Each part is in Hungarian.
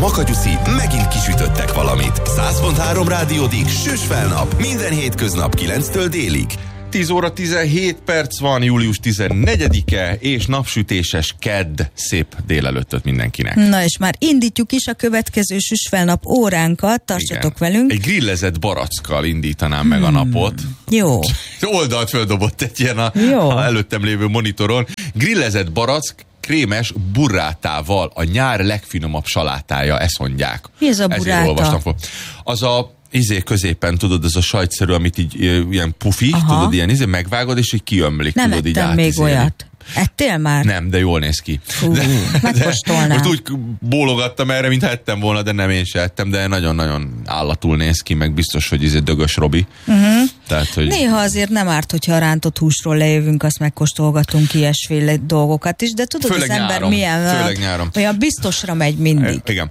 Makanyuszi megint kisütöttek valamit. 100.3 Rádiódik süs felnap. Minden hétköznap 9-től délig. 10 óra 17 perc van, július 14-e, és napsütéses kedd. Szép délelőttöt mindenkinek. Na és már indítjuk is a következő süsfelnap óránkat, tartsatok velünk. Egy grillezett barackkal indítanám meg a napot. Jó. Oldalt földobott egy ilyen a előttem lévő monitoron. Grillezett barack, krémes burrátával, a nyár legfinomabb salátája, ezt mondják. Mi ez a burráta? Az a középen, tudod, ez a sajtszerű, amit így ilyen pufi, tudod, ilyen megvágod, és így kiömlik, nem tudod, így ettem még olyat. Ettél már? Nem, de jól néz ki. Megkóstolnám. Most úgy bólogattam erre, mintha ettem volna, de nem, én se ettem, de nagyon-nagyon állatul néz ki, meg biztos, hogy dögös Robi. Tehát, hogy... Néha azért nem árt, hogyha a rántott húsról lejövünk, azt megkóstolgatunk ilyesféle dolgokat is, de tudod, főleg az ember nyáron, milyen, olyan biztosra megy mindig. Igen.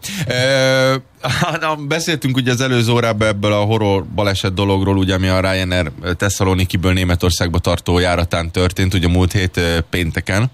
Beszéltünk ugye az előző órában ebből a horror baleset dologról, ugye, ami a Ryanair Thessalonikiből Németországba tartó járatán történt, ugye múlt hét pénteken.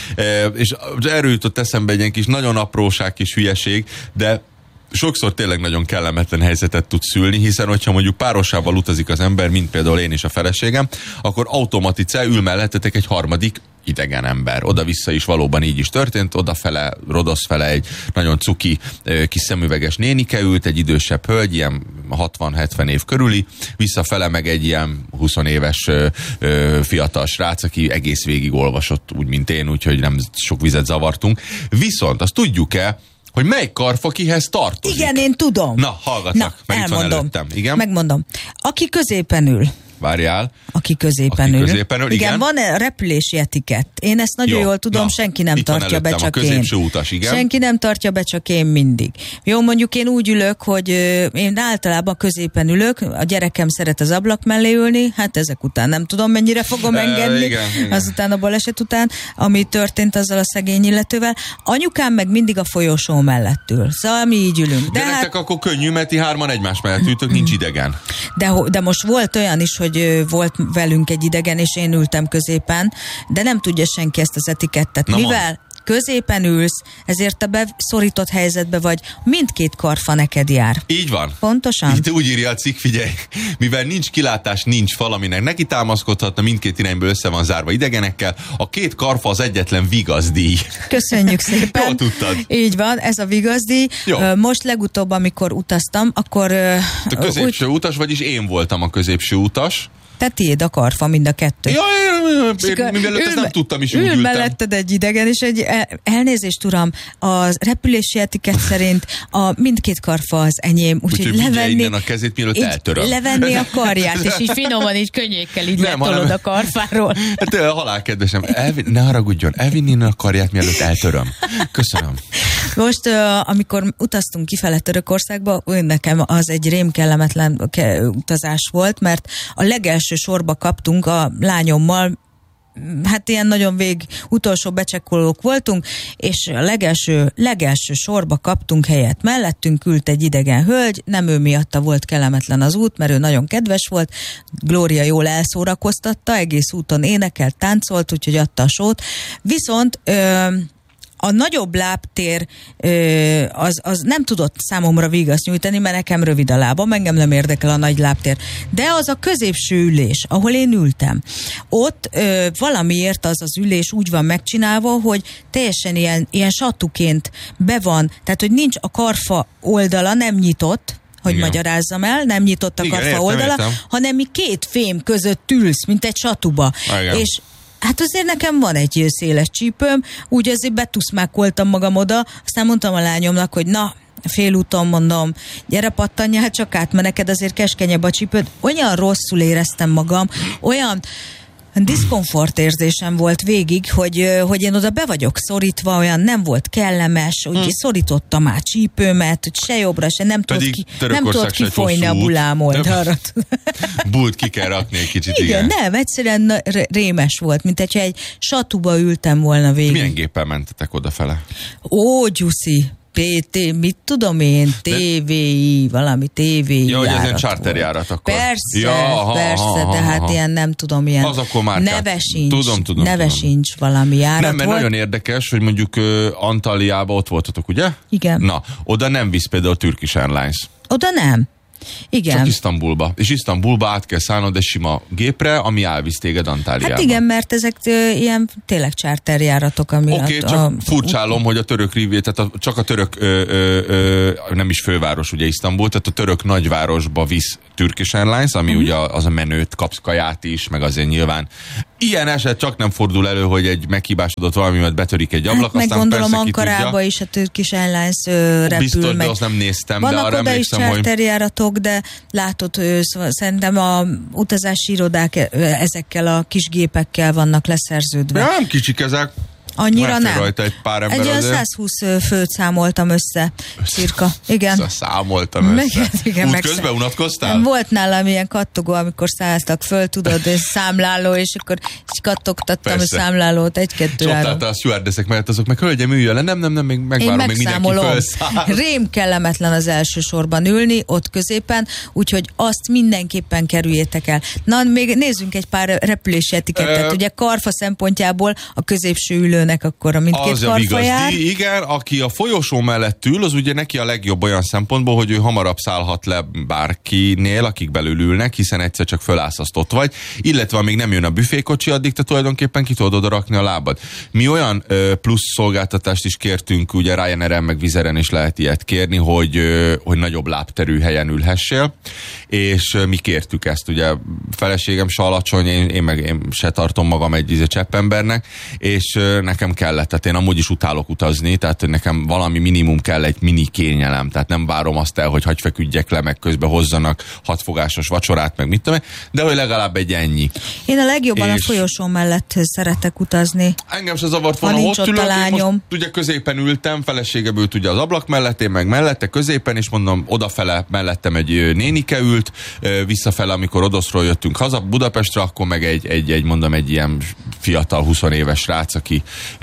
És erről jutott eszembe egy ilyen kis nagyon apróság, kis hülyeség, de sokszor tényleg nagyon kellemetlen helyzetet tud szülni, hiszen hogyha mondjuk párosával utazik az ember, mint például én és a feleségem, akkor automatice ül mellettetek egy harmadik idegen ember. Oda-vissza is valóban így is történt, odafele, Rodoszfele egy nagyon cuki kis szemüveges nénike ült, egy idősebb hölgy, ilyen 60-70 év körüli, visszafele meg egy ilyen 20 éves fiatal srác, aki egész végig olvasott, úgy mint én, úgyhogy nem sok vizet zavartunk. Viszont azt tudjuk-e, hogy melyik karfa kihez tartozik? Igen, én tudom. Na, hallgatlak, mert itt van előttem. Igen? Megmondom. Aki középen ül. Várjál. Aki középen ül. Igen, van repülési etikett. Én ezt nagyon jól tudom, senki nem tartja be, csak én. Utas, igen. Senki nem tartja be, csak én mindig. Jó, mondjuk én úgy ülök, hogy én általában középen ülök, a gyerekem szeret az ablak mellé ülni, hát ezek után nem tudom, mennyire fogom engedni, igen. Azután a baleset után, ami történt azzal a szegény illetővel. Anyukám meg mindig a folyosó mellett ül. Szóval mi így ülünk. De nektek akkor könnyű, mert ti hárman egymás mellett ültök, nincs idegen. De most volt olyan is, hogy volt velünk egy idegen, és én ültem középen, de nem tudja senki ezt az etikettet. Mivel középen ülsz, ezért a beszorított helyzetbe vagy, mindkét karfa neked jár. Így van. Pontosan? Itt úgy írja a cikk, figyelj, mivel nincs kilátás, nincs fal, aminek neki támaszkodhatna, mindkét irányból össze van zárva idegenekkel, a két karfa az egyetlen vigazdíj. Köszönjük szépen. Jól tudtad. Így van, ez a vigazdíj. Most legutóbb, amikor utaztam, akkor... A középső utas, vagyis én voltam a középső utas. Te tiéd a karfa, mind a kettő. Mivel ezt nem tudtam is, úgy ültem. Melletted egy idegen, és egy elnézést, uram, a repülési etikett szerint mindkét karfa az enyém, úgyhogy levenni innen a kezét, mielőtt eltöröm. Levenni a karját, és így finoman, így könnyékkel így letolod a karfáról. Hát halál kedvesem, ne haragudjon, elvinni innen a karját, mielőtt eltöröm. Köszönöm. Most, amikor utaztunk kifele Törökországba, nekem az egy rémkellemetlen utazás volt, mert a legelső sorba kaptunk a lányommal, hát ilyen nagyon utolsó becsekkolók voltunk, és a legelső sorba kaptunk helyet. Mellettünk ült egy idegen hölgy, nem ő miatta volt kellemetlen az út, mert ő nagyon kedves volt, Glória jól elszórakoztatta, egész úton énekelt, táncolt, úgyhogy adta a sót. Viszont a nagyobb lábtér az nem tudott számomra vigaszt nyújtani, mert nekem rövid a lábam, engem nem érdekel a nagy lábtér. De az a középső ülés, ahol én ültem, ott valamiért az ülés úgy van megcsinálva, hogy teljesen ilyen sattuként be van, tehát hogy nincs a karfa oldala, nem nyitott, hogy magyarázzam el, nem nyitott a karfa oldala, hanem mi két fém között ülsz, mint egy satuba. És hát azért nekem van egy széles csípőm, úgy azért betuszmákoltam magam oda, aztán mondtam a lányomnak, hogy na, félúton mondom, gyere pattanjál csak át, mert neked azért keskenyebb a csípőd. Olyan rosszul éreztem magam, olyan diszkomfort érzésem volt végig, hogy én oda be vagyok szorítva, olyan nem volt kellemes, úgy szorítottam már csípőmet, hogy se jobbra, se nem tudott kifolyni a bulám oldalra. Bult ki kell rakni egy kicsit, igen. Nem, egyszerűen rémes volt, mint hogyha egy satuba ültem volna végig. Milyen géppel mentetek odafele? Ó, Gyuszi! PT, mit tudom én, TVI, valami TVI ja, hogy ez ilyen charter járat akkor. Persze, persze, de hát ilyen nem tudom, ilyen az akkor már neve sincs, tudom. neve sincs valami járat. Nem, mert volt. nagyon érdekes, hogy mondjuk Antalyaban ott voltatok, ugye? Igen. Na, oda nem visz például a Turkish Airlines. Oda nem. Igen. Csak Isztambulba. És Isztambulba át kell szállnod egy sima gépre, ami elvisz téged Antáliába. Hát igen, mert ezek ilyen tényleg charterjáratok, ami Oké, csak furcsálom, hogy a török rivé, tehát csak a török nem is főváros, ugye Isztambul, tehát a török nagyvárosba visz Turkish Airlines, ami ugye az a menőt, kapsz kaját is, meg azért nyilván. Ilyen eset csak nem fordul elő, hogy egy meghibásodott valami, mert betörik egy ablak, hát aztán gondolom persze Ankarába is a Turkish Airlines repül. Biztos, meg. de azt nem néztem, vannak de arra oda is emlékszem, hogy... charterjáratok, de látod, szerintem a utazási irodák ezekkel a kis gépekkel vannak leszerződve. Ja, nem kicsik ezek. Annyira nem. Rajta egy pár ember egy olyan azért. 120 főt számoltam össze, cirka. Igen. Számoltam össze. Igen, úgy közben unatkoztál? Volt nálam ilyen kattogó, amikor szálltak föl, tudod, és számláló, és akkor kattogtattam a számlálót, 1, 2, 3. És ott álltál a stewardessek mellett, azok meg hölgyem üljön le, nem, még megvárom, még mindenki felszáll. Rém kellemetlen az első sorban ülni, ott középen, úgyhogy azt mindenképpen kerüljétek el. Na, még nézzünk egy pár repülési etikettet. Ugye karfa szempontjából a középső ülőnek akkor a mindkét karfa jár. Igen, aki a folyosó mellett ül, az ugye neki a legjobb olyan szempontból, hogy ő hamarabb szállhat le bárkinél, akik belül ülnek, hiszen egyszer csak fölállsz, azt ott vagy, illetve amíg nem jön a büfékocsi, addig te tulajdonképpen ki tudod oda rakni a lábad. Mi olyan plusz szolgáltatást is kértünk, ugye Ryanair-en meg Wizz-en is lehet ilyet kérni, hogy nagyobb lábterű helyen ülhessél, és mi kértük ezt, ugye feleségem se alacsony, én se tartom magam egy cseppembernek, és nekem kellett, tehát én amúgy is utálok utazni, tehát nekem valami minimum kell, egy mini kényelem, tehát nem várom azt el, hogy hagy feküdjek le, meg közben hozzanak 6 fogásos vacsorát, meg mit tudom, de hogy legalább egy ennyi. Én a legjobban a folyosó mellett szeretek utazni. Engem se zavart volna, ott ülök, én most ugye középen ültem, feleségem ült ugye az ablak mellett, én meg mellette középen, és mondom, odafele mellettem egy nénike ült, visszafele, amikor Odoszról jöttünk haza Budapestre, akkor meg egy ilyen fiatal 20 éves srác, aki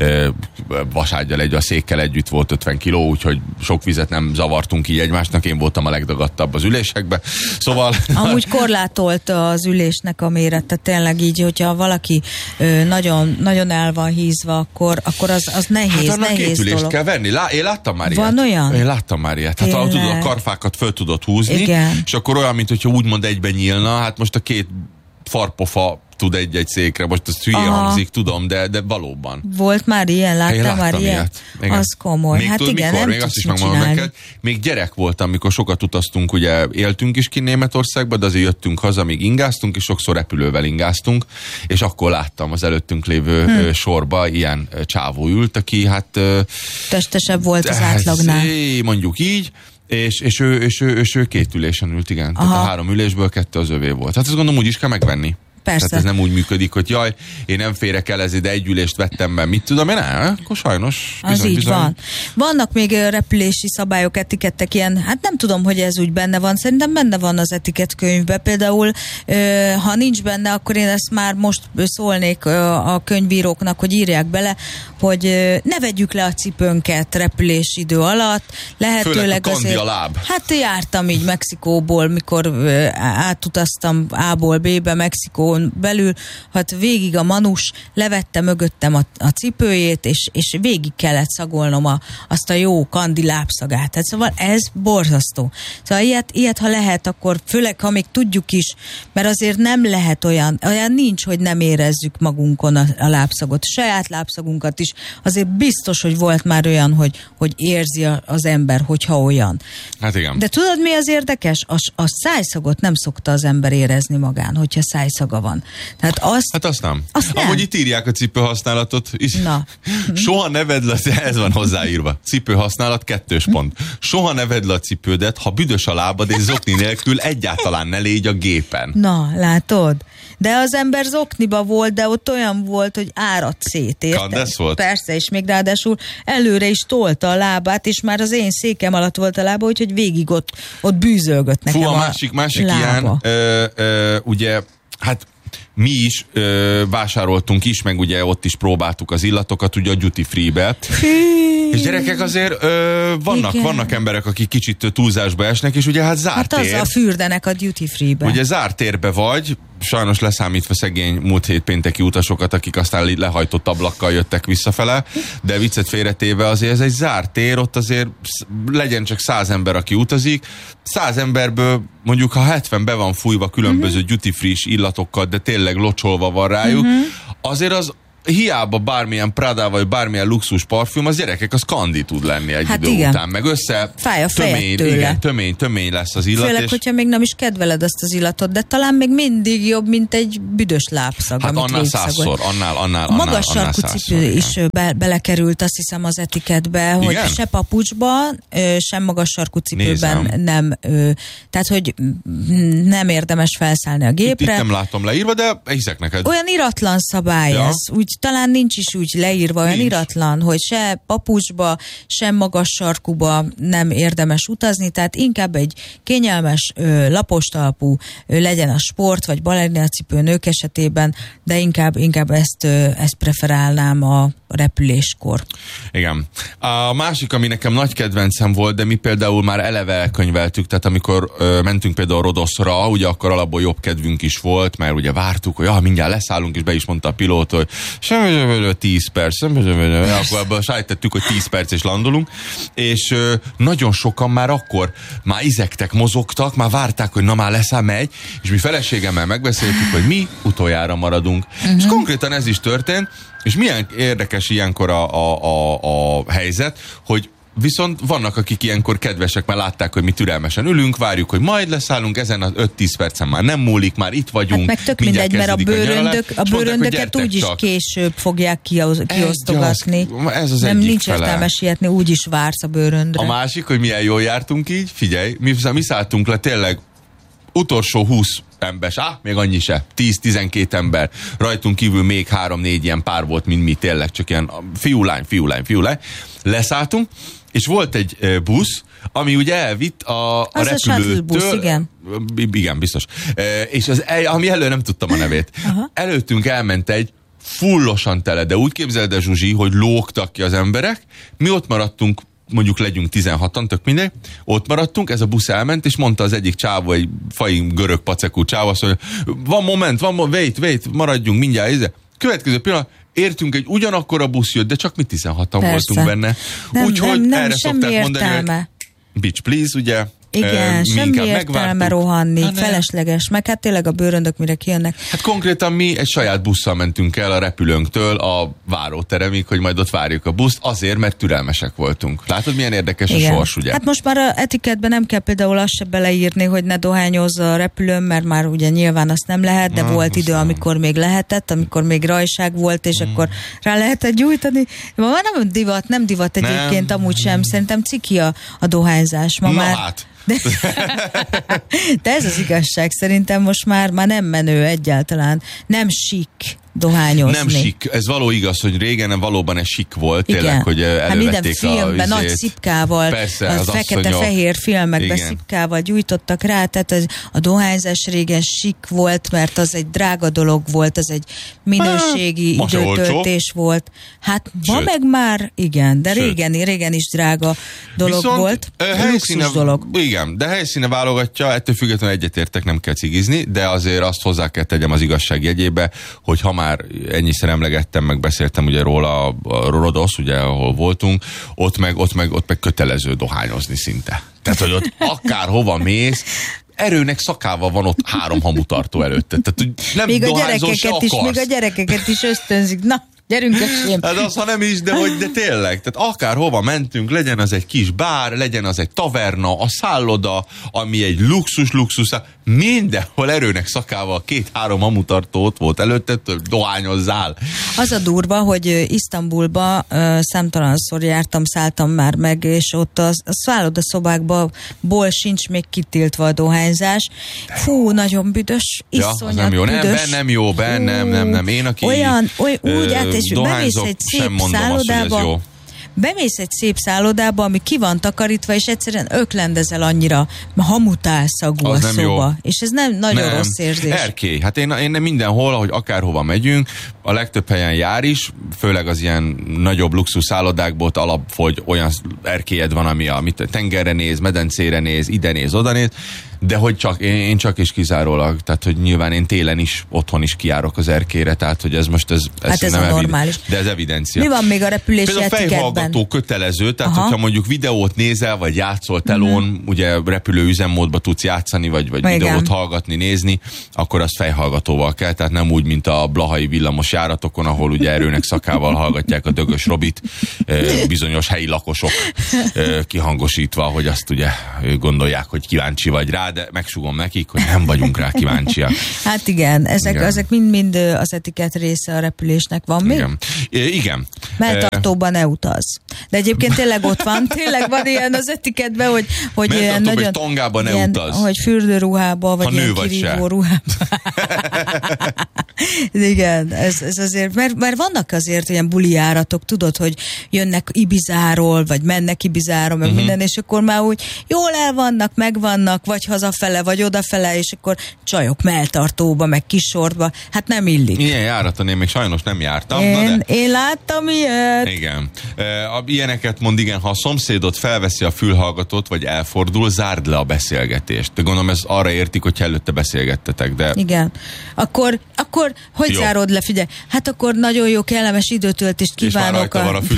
vaságyal a székkel együtt volt 50 kiló, úgyhogy sok vizet nem zavartunk így egymásnak, én voltam a legdagadtabb az ülésekbe. Szóval... Amúgy korlátolt az ülésnek a mérete, tényleg így, hogyha valaki nagyon, nagyon el van hízva, akkor az nehéz, hát nehéz két ülést dolog. kell venni. Én láttam már ilyet. Van olyan? Én láttam már ilyet. Hát tudod, a karfákat föl tudod húzni, igen. És akkor olyan, mint hogyha úgymond egyben nyílna, hát most a két farpofa tud egy székre, most ez hülye hangzik, tudom, de valóban. Volt már ilyen, láttam már ilyet? Az komoly. Még hát tudod, igen, mikor? nem még azt is megmondom neked. Még gyerek voltam, amikor sokat utaztunk, ugye éltünk is ki Németországba, de azért jöttünk haza, még ingáztunk, és sokszor repülővel ingáztunk, és akkor láttam az előttünk lévő sorba ilyen csávó ült, aki hát... testesebb volt az átlagnál. Mondjuk így, és ő 2 ülésen ült, igen. Tehát a 3 ülésből 2 az övé volt. Hát azt gondolom, úgy is kell megvenni. Persze. Tehát ez nem úgy működik, hogy jaj, én nem férek el ezért, de egy ülést vettem be, mit tudom én, akkor sajnos. Az így van. Vannak még repülési szabályok, etikettek ilyen, hát nem tudom, hogy ez úgy benne van, szerintem benne van az etiketkönyvben. Például, ha nincs benne, akkor én ezt már most szólnék a könyvíróknak, hogy írják bele, hogy ne vegyük le a cipőnket repülésidő alatt. Lehetőleg azért... a láb. Hát jártam így Mexikóból, mikor átutaztam A-ból B-be, Mexikó belül, hát végig a manus levette mögöttem a cipőjét, és végig kellett szagolnom azt a jó kandi lábszagát. Hát szóval ez borzasztó. Szóval ilyet ha lehet, akkor főleg, ha még tudjuk is, mert azért nem lehet olyan nincs, hogy nem érezzük magunkon a lábszagot. Saját lábszagunkat is. Azért biztos, hogy volt már olyan, hogy érzi az ember, hogyha olyan. Hát igen. De tudod, mi az érdekes? A szájszagot nem szokta az ember érezni magán, hogyha szájszaga van. Tehát azt nem. Amúgy itt írják a cipőhasználatot. Na. Soha ne vedd le, ez van hozzáírva. Cipőhasználat 2. pont. Soha ne vedd le a cipődet, ha büdös a lábad és zokni nélkül egyáltalán ne légy a gépen. Na, látod? De az ember zokniba volt, de ott olyan volt, hogy áradt szét, érted? Kandesz volt? Persze, és még ráadásul előre is tolta a lábát, és már az én székem alatt volt a lába, úgyhogy végig ott bűzölgött nekem. A másik ilyen, ugye, hát mi is vásároltunk is, meg ugye ott is próbáltuk az illatokat, ugye a duty free-be. És gyerekek, azért vannak emberek, akik kicsit túlzásba esnek, és ugye hát zárt tér. Hát azzal fürdenek a duty free-be. Ugye zárt térbe vagy, sajnos leszámítva szegény múlt hét pénteki utasokat, akik aztán lehajtott ablakkal jöttek visszafele, de viccet félretéve azért ez egy zárt tér, ott azért legyen csak 100 ember, aki utazik. 100 emberből mondjuk, ha 70 be van fújva különböző duty free-s illatokkal, de tényleg locsolva van rájuk, azért az hiába bármilyen Prada vagy bármilyen luxus parfüm, az gyerekek, az kandi tud lenni egy idő után. Meg fáj a fejed tőle. Tömény lesz az illat. Főleg, hogyha még nem is kedveled azt az illatot, de talán még mindig jobb, mint egy büdös lábszag. Hát annál 100-szor, annál a magas sarkú cipő is belekerült, azt hiszem, az etiketbe, hogy se papucsba, sem magas sarkú cipőben nem, tehát, hogy nem érdemes felszállni a gépre. Itt nem látom leírva, de hiszek neked. Olyan iratlan szabály ez, úgy talán nincs is úgy leírva, olyan iratlan, hogy se papucsba, sem magas sarkuba nem érdemes utazni, tehát inkább egy kényelmes, lapos talpú legyen a sport, vagy balerinacipő nők esetében, de inkább ezt preferálnám a repüléskor. Igen. A másik, ami nekem nagy kedvencem volt, de mi például már eleve elkönyveltük, tehát amikor mentünk például Rodoszra, ugye akkor alapból jobb kedvünk is volt, mert ugye vártuk, hogy mindjárt leszállunk, és be is mondta a pilóta, hogy 10 perc, akkor abban sejtettük, hogy 10 perc és landolunk, és nagyon sokan már izegtek, mozogtak, már várták, hogy na már leszáll, megy, és mi feleségemmel megbeszéltük, hogy mi utoljára maradunk. És konkrétan ez is történt, és milyen érdekes ilyenkor a helyzet, hogy viszont vannak, akik ilyenkor kedvesek, mert látták, hogy mi türelmesen ülünk, várjuk, hogy majd leszállunk, ezen az 5-10 percen már nem múlik, már itt vagyunk. Hát meg tök mindegy, mert a bőröndöket úgyis később fogják kiosztogatni. Ez az nem egyik nincs fele. értelme sietni, úgyis vársz a bőröndre. A másik, hogy milyen jól jártunk így, figyelj, mi szálltunk le tényleg utolsó 20 ember, még annyi se, 10-12 ember, rajtunk kívül még 3-4 ilyen pár volt, mint mi, tényleg csak ilyen fiúlány, leszálltunk, és volt egy busz, ami ugye elvitt a repülőtől. Busz, igen. Igen, biztos. És ami elő nem tudtam a nevét. Előttünk elment egy fullosan tele, de úgy képzeld el, Zsuzsi, hogy lógtak ki az emberek, mi ott maradtunk, mondjuk legyünk 16-an, tök mindegy, ott maradtunk, ez a busz elment, és mondta az egyik csávó, egy fai görög pacekú csávó, azt mondja, wait, maradjunk mindjárt, következő pillanat, értünk egy ugyanakkor a busz jött, de csak mi 16-an voltunk benne. Úgyhogy erre szokták mondani, hogy bitch please, ugye, igen, semmi értelme rohanni, felesleges, meg hát tényleg a bőröndök mire kijönnek. Hát konkrétan mi egy saját busszal mentünk el a repülőnktől a váróteremig, hogy majd ott várjuk a buszt, azért, mert türelmesek voltunk. Látod, milyen érdekes a sors, ugye? Hát most már a etiketben nem kell például azt se beleírni, hogy ne dohányozz a repülőn, mert már ugye nyilván azt nem lehet, de volt idő, amikor még lehetett, amikor még rajság volt, és akkor rá lehetett gyújtani. Ma már nem divat egyébként, amúgy sem. Szerintem ciki a dohányzás. De ez az igazság, szerintem most már nem menő egyáltalán. Nem sík dohányozni. Nem sik. Ez való igaz, hogy régen valóban ez sik volt, igen. Tényleg, hogy elővették minden filmben nagy szipkával, persze, az fekete-fehér filmekben szipkával gyújtottak rá, tehát a dohányzás régen sik volt, mert az egy drága dolog volt, az egy minőségi időtöltés volt. Hát ma meg már igen, de régen is drága dolog viszont volt. Luxus dolog. Igen, de helyszíne válogatja, ettől függetlenül egyetértek, nem kell cigizni, de azért azt hozzá kell tegyem az igazság jegyébe, hogy ha már ennyiszer emlegettem, meg beszéltem ugye róla a Rodosz, ugye, ahol voltunk, ott meg kötelező dohányozni szinte. Tehát, hogy ott akárhova mész, erőnek szakával van ott 3 hamutartó előtte. Tehát, nem még a gyerekeket is ösztönzik. Na, gyerünk, öcsém. Hát az, ha nem is, de tényleg. Tehát akárhova mentünk, legyen az egy kis bár, legyen az egy taverna, a szálloda, ami egy luxus, mindenhol erőnek szakával 2-3 hamutartó ott volt előtte, dohányozzál. Az a durva, hogy Isztambulba számtalanszor jártam, szálltam már meg, és ott a szállodaszobákból sincs még kitiltva a dohányzás. Fú, nagyon büdös, iszonyat nem jó. büdös. Nem jó, nem. Én, aki úgy át, és bemész egy szép szállodába, bemész egy szép szállodába, ami ki van takarítva, és egyszerűen öklendezel annyira hamutálszagú a szoba. Jó. És ez nem nagyon rossz érzés. Erkély. Hát én mindenhol, ahogy akárhova megyünk, a legtöbb helyen jár is, főleg az ilyen nagyobb luxus szállodákból ott alapfogy olyan erkélyed van, ami tengerre néz, medencére néz, ide néz, oda néz, de hogy én csak is kizárólag, tehát hogy nyilván én télen is, otthon is kijárok az erkélyre, tehát hogy ez ez nem normális. De ez evidencia. Mi van még a repülési etiketben? Például fejhallgató kötelező, tehát hogyha mondjuk videót nézel, vagy játszol telón, ugye repülő üzemmódba tudsz játszani, vagy videót hallgatni, nézni, akkor azt fejhallgatóval kell, tehát nem úgy, mint a blahai villamos járatokon, ahol ugye erőnek szakával hallgatják a Dögös Robit, bizonyos helyi lakosok kihangosítva, hogy azt ugye gondolják, hogy kíváncsi vagy rá, de megsugom nekik, hogy nem vagyunk rá kíváncsiak. Hát igen, ezek mind az etikett része a repülésnek. Van még? Igen. Melltartóban ne utaz. De egyébként tényleg ott van, tényleg van ilyen az etikettben, hogy ilyen nagyon... tongában ne utaz. Hogy fürdőruhába, vagy ilyen kirívó ruhába. Igen, ez azért, mert vannak azért ilyen bulijáratok, tudod, hogy jönnek Ibizáról, vagy mennek Ibizáról, meg minden, és akkor már úgy jól el vannak, megvannak, vagy hazafele, vagy odafele, és akkor csajok melltartóba, meg kisortba, hát nem illik. Ilyen járaton én még sajnos nem jártam. Én láttam ilyet. Igen. Ilyeneket mond, igen, ha a szomszédot felveszi a fülhallgatót, vagy elfordul, zárd le a beszélgetést. De gondolom, ez arra értik, hogy előtte beszélgettetek, de... Igen. Akkor hogy zárod le? Figyelj, hát akkor nagyon jó, kellemes időtöltést kívánok.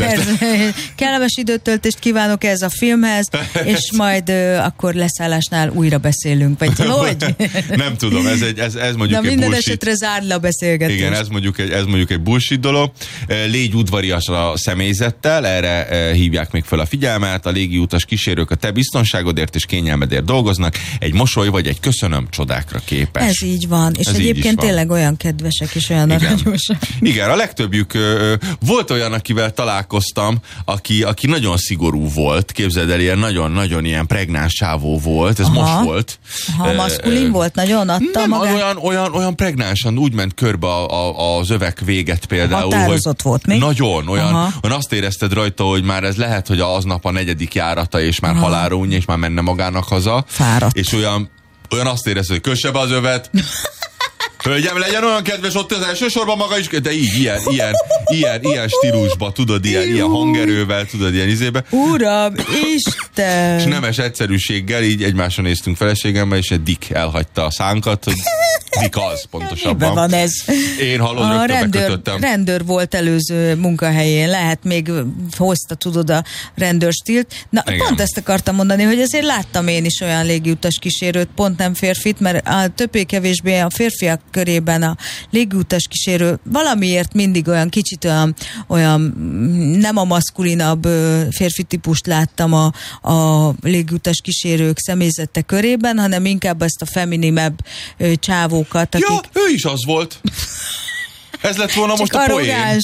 Kellemes időtöltést kívánok ez a filmhez, és majd akkor leszállásnál újra beszélünk, vagy hogy? Nem tudom, ez mondjuk egy bullshit. Minden esetre zárd le a beszélgetést. Igen, ez mondjuk egy bullshit dolog. Légy udvarias a személyzettel, erre hívják még fel a figyelmet. A légiutas kísérők a te biztonságodért és kényelmedért dolgoznak. Egy mosoly vagy egy köszönöm csodákra képes. Ez így van, és egyébként tényleg olyan kedvesek és olyan aranyosak. Igen, a legtöbbjük volt olyan, akivel találkoztam, aki nagyon szigorú volt, képzeld el, ilyen nagyon-nagyon ilyen pregnáns csávó volt, ez most volt. Maszkulin volt, nagyon adta magát? Olyan pregnánsan úgy ment körbe az övek véget például. Határozott volt még? Nagyon, olyan azt érezted rajta, hogy már ez lehet, hogy aznap a 4. járata, és már halálra unja, és már menne magának haza. Fáradt. És olyan azt érezted, hogy kösse be az övet. Hölgyem, legyen olyan kedves ott az elsősorban maga is, de így, ilyen stílusba, tudod, ilyen hangerővel, tudod, ilyen izébe. Uram, Isten! És nemes egyszerűséggel így egymásra néztünk feleségemmel, és egy Dick elhagyta a szánkat, hogy Dick az, pontosabban. Miben van ez? Én hallod, rögtön bekötöttem. Rendőr volt előző munkahelyén, lehet még hozta, tudod, a rendőrstílt. Na, igen. Pont ezt akartam mondani, hogy azért láttam én is olyan légiutas kísérőt, pont nem férfit, mert többé-kevésbé a férfiak körében a légiutas kísérő valamiért mindig olyan kicsit olyan nem a maszkulinabb férfi típust láttam a légiutas kísérők személyzete körében, hanem inkább ezt a feminimebb csávókat, akik... Ja, ő is az volt. Ez lett volna most a poén.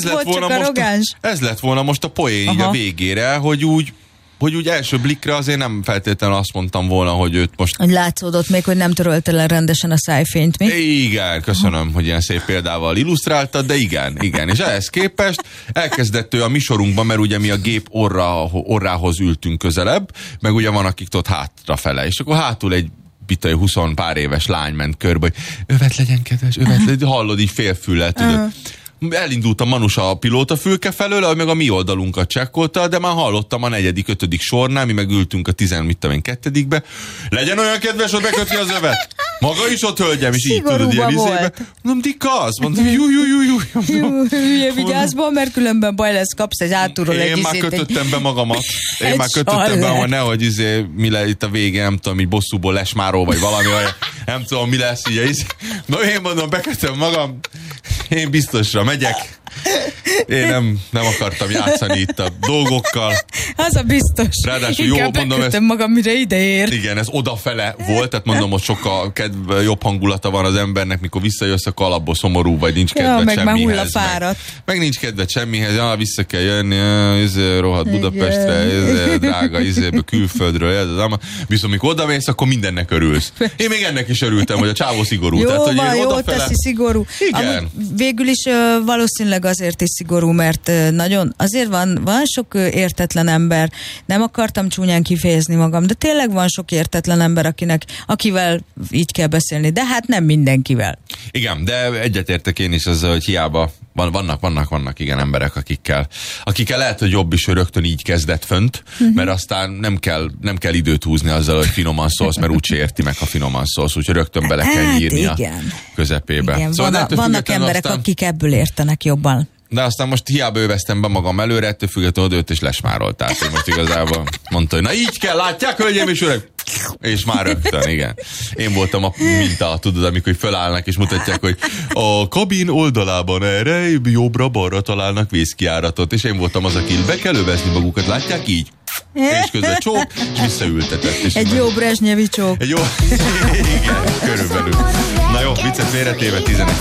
Ez lett volna most a poén így a végére, hogy úgy első blikre azért nem feltétlenül azt mondtam volna, hogy őt most... Hogy látszódott még, hogy nem törölte le rendesen a szájfényt, mi? Igen, köszönöm, hogy ilyen szép példával illusztráltad, de igen. És ehhez képest elkezdett ő a mi sorunkban, mert ugye mi a gép orrához ültünk közelebb, meg ugye van, akik ott hátrafele, és akkor hátul egy 20 pár éves lány ment körbe, hogy övet legyen kedves, hallod így félfüllel, tudod. Elindult a Manusa a pilótafülke felől, meg a mi oldalunkat csekkolta, de már hallottam a 4., 5. sornál, mi meg ültünk a 2. Legyen olyan kedves, hogy bekötni az övet. Maga is ott, hölgyem, és így tudod, ilyen izébe. Mondom, Dika, azt mondom, Hülye vigyázba, mert különben baj lesz, kapsz egy átúról egy izét. Én már kötöttem be magamat. Én már kötöttem be, hogy nehogy mi le itt a vége, nem tudom, így bosszúból lesmáró, vagy valami, nem tudom, mi lesz, így. Na én mondom, bekötöm magam, én biztosra megyek. Én nem akartam játszani itt a dolgokkal. Az a biztos. Ráadásul inkább jó, mondom, bekötöm magam, mire ideér. Igen, ez odafele volt, tehát mondom, hogy sokkal jobb hangulata van az embernek, mikor visszajössz, akkor alapból szomorú, vagy nincs kedved meg semmihez. már hullafáradt. Meg nincs kedved semmihez, vissza kell jönni, rohadt Budapestre, drága külföldről, viszont mikor odamész, akkor mindennek örülsz. Én még ennek is örültem, hogy a csávó szigorú. Jó, tehát, hogy van, jó odafele... teszi, szigorú. Igen. Amúgy végül is valószínűleg azért is szigorú, mert nagyon, azért van sok értetlen ember, nem akartam csúnyán kifejezni magam, de tényleg van sok értetlen ember, akivel így kell beszélni, de hát nem mindenkivel. Igen, de egyetértek én is azzal, hogy hiába vannak igen emberek, akikkel lehet, hogy jobb is, hogy rögtön így kezdett fönt, mert aztán nem kell időt húzni azzal, hogy finoman szólsz, mert úgyse érti meg, ha finoman szólsz, úgyhogy rögtön bele kell írni a közepébe. Igen, Szóval vannak emberek, akik ebből értenek jobban. De aztán most hiába öveztem be magam előre, ettől függetlenül őt is lesmárolt. Tehát én most igazából mondta, hogy na így kell, látják, hölgyeim és urak? És már rögtön, igen. Én voltam a minta, tudod, amikor fölállnak és mutatják, hogy a kabin oldalában erre, jobbra-balra találnak vészkijáratot, és én voltam az, aki be kell övezni magukat, látják így? És közben csók, és visszaültetett. És egy jó brezsnyevi csók. Egy jó, igen, körülbelül. Na jó, viccet félretéve 11